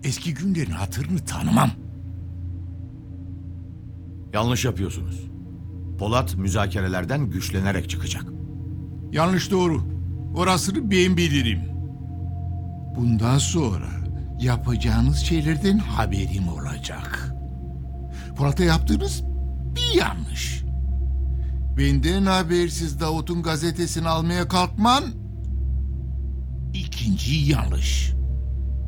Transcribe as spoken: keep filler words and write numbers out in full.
eski günlerin hatırını tanımam. Yanlış yapıyorsunuz. Polat müzakerelerden güçlenerek çıkacak. Yanlış doğru. Orasını ben bilirim. Bundan sonra yapacağınız şeylerden haberim olacak. Polat'a yaptığınız bir yanlış. Benden habersiz Davut'un gazetesini almaya kalkman ikinci yanlış.